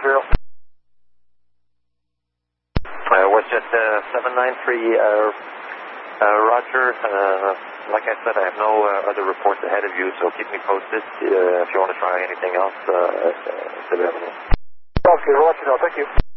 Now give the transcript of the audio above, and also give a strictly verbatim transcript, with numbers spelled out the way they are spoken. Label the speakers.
Speaker 1: zero.
Speaker 2: Uh, WestJet uh, seven nine three, uh, uh, Roger. Uh, like I said, I have no uh, other reports ahead of you, so keep me posted uh, if you want to try anything else. Uh, uh,
Speaker 1: Okay, we'll let you know. Thank you.